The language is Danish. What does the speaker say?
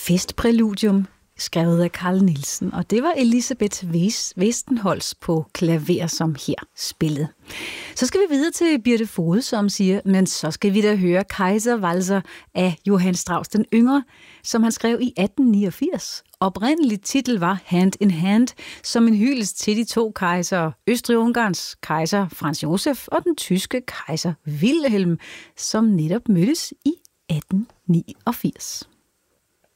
Festpræludium, skrevet af Carl Nielsen, og det var Elisabeth Westenholz på klaver, som her spillede. Så skal vi videre til Birte Fode, som siger, men så skal vi da høre Kaiservalser af Johann Strauss den Yngre, som han skrev i 1889. Oprindelig titel var Hand in Hand, som en hyldest til de to kejsere, Østrig-Ungarns kejser Franz Josef og den tyske kejser Wilhelm, som netop mødtes i 1889.